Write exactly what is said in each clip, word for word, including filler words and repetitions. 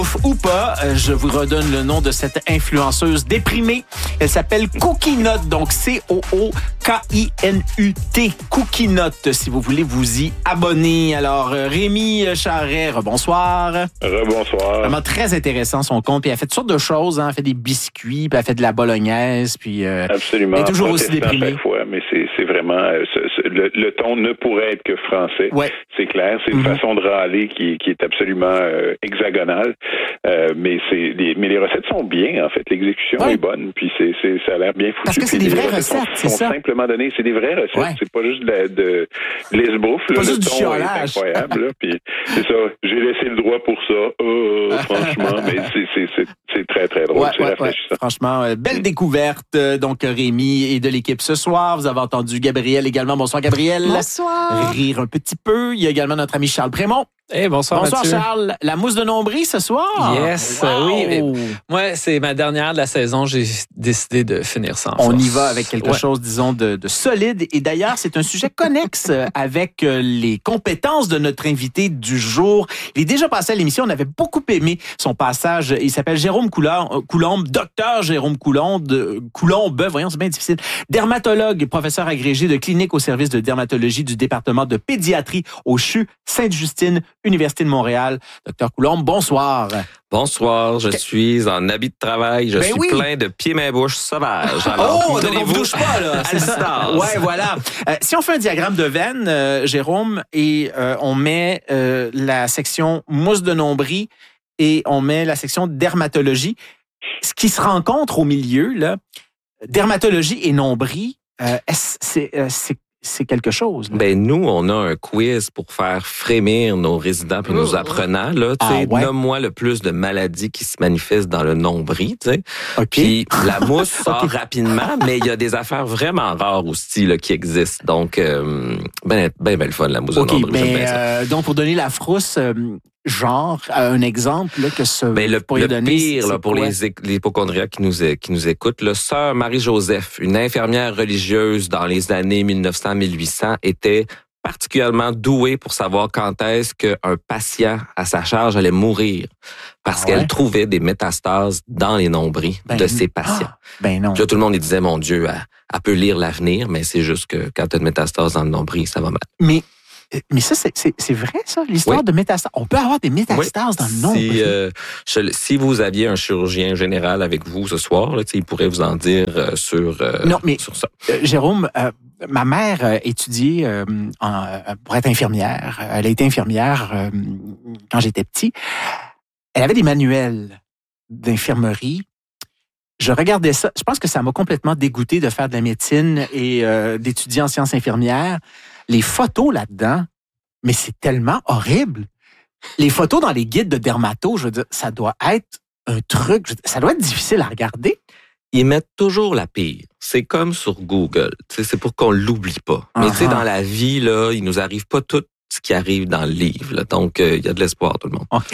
Ou pas, je vous redonne le nom de cette influenceuse déprimée. Elle s'appelle Cookie Nut, donc C O O K I N U T, Cookie Nut, si vous voulez vous y abonner. Alors, Rémi Charret, bonsoir. Rebonsoir. Vraiment très intéressant son compte, puis elle fait toutes sortes de choses, hein. Elle fait des biscuits, puis elle fait de la bolognaise, puis euh, absolument. Elle est toujours aussi déprimée. À chaque fois, mais c'est, c'est vraiment, euh, ce, ce, le, le ton ne pourrait être que français. Ouais. C'est clair, c'est une mm-hmm. façon de râler qui, qui est absolument euh, hexagonale. Euh, mais c'est les, mais les recettes sont bien en fait, l'exécution ouais. est bonne, puis c'est, c'est ça a l'air bien foutu. Parce que c'est des vraies recettes, sont, c'est sont ça. simplement données, c'est des vraies recettes, ouais. C'est pas juste de, la, de, de l'esbrouffe, là, le ton est incroyable, là, puis c'est ça. J'ai laissé le droit pour ça, oh, franchement, mais c'est, c'est, c'est, c'est très très drôle, ouais, c'est ouais, rafraîchissant. Ouais. Franchement, euh, belle découverte, euh, donc Rémi et de l'équipe ce soir. Vous avez entendu Gabriel également. Bonsoir Gabriel. Bonsoir. Rire un petit peu. Il y a également notre ami Charles Prémont. Hey, bonsoir, bonsoir Mathieu. Charles. La mousse de nombril ce soir. Yes, wow. oui. Moi, c'est ma dernière de la saison. J'ai décidé de finir sans On force. y va avec quelque ouais. chose, disons, de, de solide. Et d'ailleurs, c'est un sujet connexe avec les compétences de notre invité du jour. Il est déjà passé à l'émission. On avait beaucoup aimé son passage. Il s'appelle Jérôme Coulombe, docteur Jérôme Coulombe, Coulombe, voyons, c'est bien difficile. Dermatologue, professeur agrégé de clinique au service de dermatologie du département de pédiatrie au C H U Sainte-Justine, Université de Montréal. Docteur Coulombe, bonsoir. Bonsoir, je suis en habit de travail, je ben suis oui. plein de pieds-mains-bouches sauvages. Alors, oh, donc on ne touche pas, là. C'est ça. Ouais, voilà. Euh, si on fait un diagramme de veine, euh, Jérôme, et euh, on met euh, la section mousse de nombril et on met la section dermatologie, ce qui se rencontre au milieu, là, dermatologie et nombril, euh, c'est, euh, c'est c'est quelque chose. Là. Ben nous, on a un quiz pour faire frémir nos résidents puis nos apprenants. Là, ah, ouais. Nomme-moi le plus de maladies qui se manifestent dans le nombril. Okay. Puis la mousse sort okay. rapidement, mais il y a des affaires vraiment rares aussi là, qui existent. Donc, euh, ben, ben, ben le fun, la mousse okay, de nombril. Mais, euh, donc, pour donner la frousse... Euh, genre, un exemple là, que ce ben, le, le donner, pire là, pour les, les hypocondriaques qui nous, qui nous écoutent, là, sœur Marie-Joseph, une infirmière religieuse dans les années mille neuf cents à mille huit cents, était particulièrement douée pour savoir quand est-ce qu'un patient à sa charge allait mourir parce ah ouais? qu'elle trouvait des métastases dans les nombrils ben, de ses patients. Ah, ben non. Puis là, tout le monde disait, mon Dieu, elle, elle peut lire l'avenir, mais c'est juste que quand tu as une métastase dans le nombril, ça va mal. Mais Mais ça, c'est, c'est, c'est vrai, ça, l'histoire oui. de métastases. On peut avoir des métastases oui. dans le nombril. Si, euh, je, si vous aviez un chirurgien général avec vous ce soir, là, il pourrait vous en dire euh, sur, euh, non, mais, sur ça. Euh, Jérôme, euh, ma mère euh, étudiait euh, en, pour être infirmière. Elle a été infirmière euh, quand j'étais petit. Elle avait des manuels d'infirmerie. Je regardais ça. Je pense que ça m'a complètement dégoûté de faire de la médecine et euh, d'étudier en sciences infirmières. Les photos là-dedans, mais c'est tellement horrible. Les photos dans les guides de dermato, je veux dire, ça doit être un truc, ça doit être difficile à regarder. Ils mettent toujours la pire. C'est comme sur Google. C'est pour qu'on l'oublie pas. Mais uh-huh. tu sais, dans la vie, là, il nous arrive pas tout ce qui arrive dans le livre. Là. Donc, il euh, y a de l'espoir, tout le monde. Okay.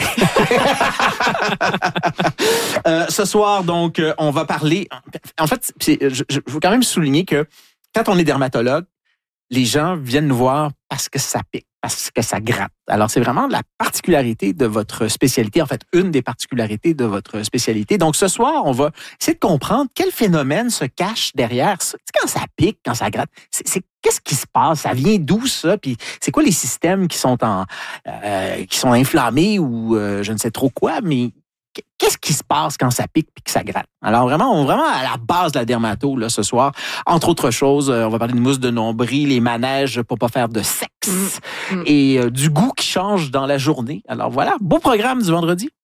euh, ce soir, donc, euh, on va parler... En fait, je, je, je veux quand même souligner que quand on est dermatologue, les gens viennent nous voir parce que ça pique, parce que ça gratte. Alors, c'est vraiment la particularité de votre spécialité, en fait, une des particularités de votre spécialité. Donc, ce soir, on va essayer de comprendre quel phénomène se cache derrière ça. Tu sais, quand ça pique, quand ça gratte, c'est, c'est qu'est-ce qui se passe? Ça vient d'où, ça? Puis, c'est quoi les systèmes qui sont en, euh, qui sont inflammés ou euh, je ne sais trop quoi, mais qu'est-ce qui se passe quand ça pique et que ça gratte? Alors, vraiment, on est vraiment à la base de la dermato, là, ce soir. Entre autres choses, on va parler de mousse de nombril, les manèges pour pas faire de sexe mmh. et euh, du goût qui change dans la journée. Alors, voilà, beau programme du vendredi.